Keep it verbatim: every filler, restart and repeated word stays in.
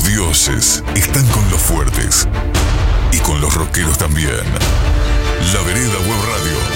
dioses están con los fuertes y con los rockeros también. La Vereda Web Radio